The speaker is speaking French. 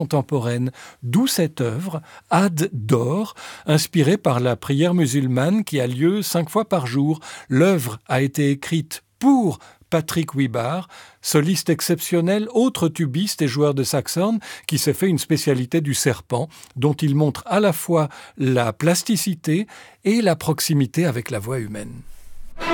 contemporaine, d'où cette œuvre, Ad d'or, inspirée par la prière musulmane qui a lieu 5 fois par jour. L'œuvre a été écrite pour Patrick Wibar, soliste exceptionnel, autre tubiste et joueur de saxhorn, qui s'est fait une spécialité du serpent, dont il montre à la fois la plasticité et la proximité avec la voix humaine.